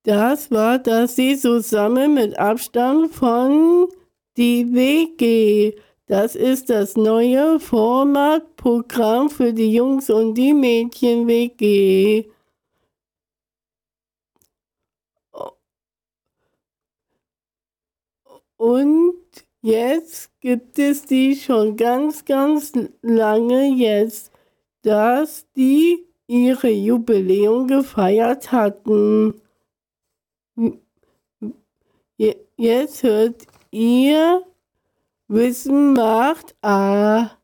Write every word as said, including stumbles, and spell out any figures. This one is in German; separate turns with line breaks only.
Das war, dass sie zusammen mit Abstand von die W G. Das ist das neue Formatprogramm für die Jungs und die Mädchen-W G. Und jetzt gibt es die schon ganz, ganz lange jetzt, dass die ihre Jubiläum gefeiert hatten. Jetzt hört ihr Wissen macht A.